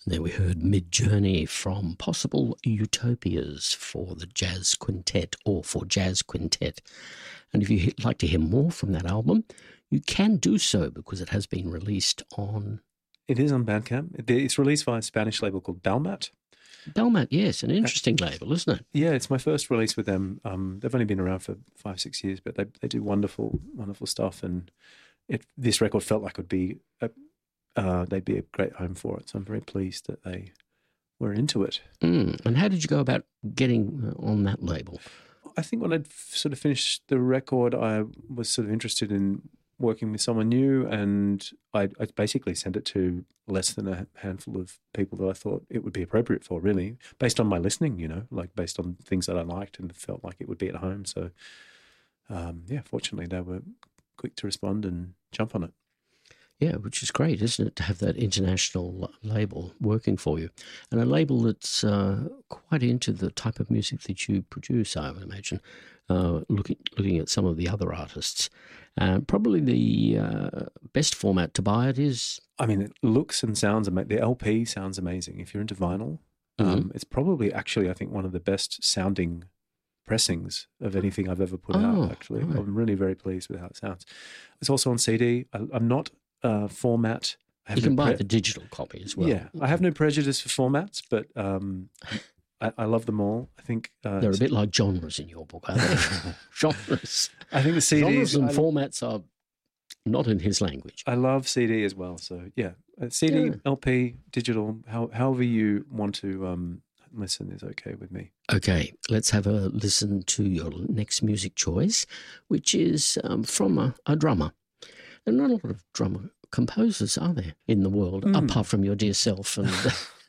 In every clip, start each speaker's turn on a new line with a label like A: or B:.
A: There we heard Mid-Journey from Possible Utopias for the Jazz Quintet or for Jazz Quintet. And if you'd like to hear more from that album, you can do so because it has been released on...
B: It is on Bandcamp. It's released by a Spanish label called Dalmat.
A: Dalmat, yes, an interesting label, isn't it?
B: Yeah, it's my first release with them. They've only been around for 5-6 years, but they do wonderful, wonderful stuff. And this record felt like it would be they'd be a great home for it. So I'm very pleased that they were into it.
A: And how did you go about getting on that label?
B: I think when I'd sort of finished the record, I was sort of interested in working with someone new, and I basically sent it to less than a handful of people that I thought it would be appropriate for, really, based on my listening, like based on things that I liked and felt like it would be at home. So, fortunately they were quick to respond and jump on it.
A: Yeah, which is great, isn't it, to have that international label working for you. And a label that's quite into the type of music that you produce, I would imagine, looking at some of the other artists. Probably the best format to buy it is...
B: I mean, it looks and sounds amazing. The LP sounds amazing. If you're into vinyl, it's probably actually, I think, one of the best sounding pressings of anything I've ever put out, actually. Right. I'm really very pleased with how it sounds. It's also on CD. I'm not... format.
A: You can buy the digital copy as well.
B: Yeah, I have no prejudice for formats, but I love them all. I think
A: they're a bit like genres in your book, aren't they? Genres.
B: I think the CDs
A: genres and formats are not in his language.
B: I love CD as well. So yeah, CD, LP, digital, however you want to listen is okay with me.
A: Okay, let's have a listen to your next music choice, which is from a drummer. There are not a lot of drummer composers, are there, in the world, apart from your dear self and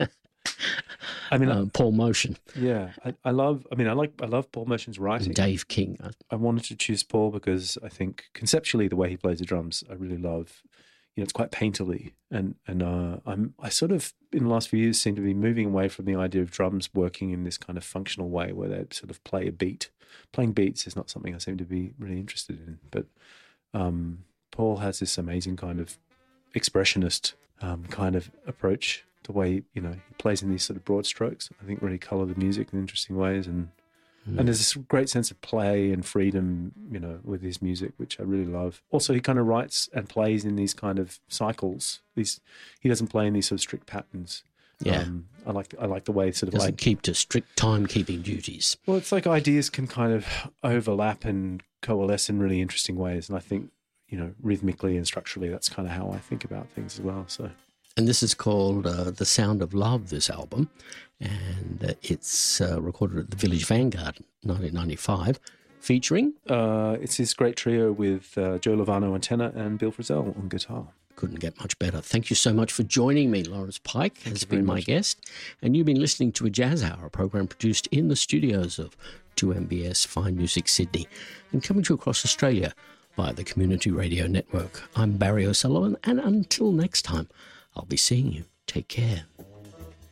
A: Paul Motian.
B: Yeah, I love Paul Motian's writing.
A: And Dave King.
B: I wanted to choose Paul because I think conceptually the way he plays the drums, I really love. It's quite painterly, and I sort of in the last few years seem to be moving away from the idea of drums working in this kind of functional way where they sort of play a beat. Playing beats is not something I seem to be really interested in, but. Paul has this amazing kind of expressionist kind of approach to the way, he plays in these sort of broad strokes. I think really colour the music in interesting ways. And there's this great sense of play and freedom, with his music, which I really love. Also, he kind of writes and plays in these kind of cycles. He doesn't play in these sort of strict patterns.
A: Yeah.
B: I like the way sort of
A: doesn't keep to strict timekeeping duties.
B: Well, it's like ideas can kind of overlap and coalesce in really interesting ways. And I think, rhythmically and structurally, that's kind of how I think about things as well. So,
A: and this is called The Sound of Love, this album, and it's recorded at the Village Vanguard in 1995, featuring...
B: it's his great trio with Joe Lovano on tenor and Bill Frisell on guitar.
A: Couldn't get much better. Thank you so much for joining me. Lawrence Pike has been my guest, and you've been listening to A Jazz Hour, a program produced in the studios of 2MBS Fine Music Sydney and coming to you across Australia via the Community Radio Network. I'm Barry O'Sullivan, and until next time, I'll be seeing you. Take care.